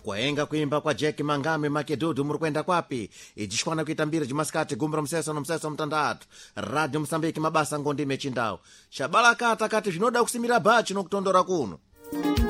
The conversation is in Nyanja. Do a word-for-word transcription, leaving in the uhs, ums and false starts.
kwaenga kuimba kwa Jack Mangame Makedudu muri kwenda kwapi ijishwana kuita mbiri jimasikati gumbura mseso no mseso mtandatu Radio Msambiki mabasa ngondime chindau shabalakata kati zvinoda kusimira bachi nokutondora kuno.